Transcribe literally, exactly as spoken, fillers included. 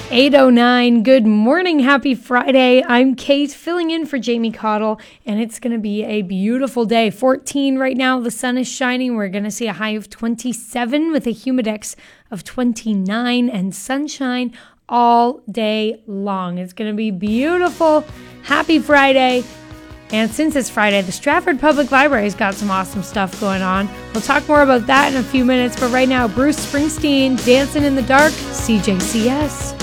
eight oh nine. Good morning. Happy Friday. I'm Kate, filling in for Jamie Cottle, and it's going to be a beautiful day. fourteen right now. The sun is shining. We're going to see a high of twenty-seven with a humidex of twenty-nine and sunshine all day long. It's going to be beautiful. Happy Friday. And since it's Friday, the Stratford Public Library's got some awesome stuff going on. We'll talk more about that in a few minutes, but right now, Bruce Springsteen, Dancing in the Dark, C J C S.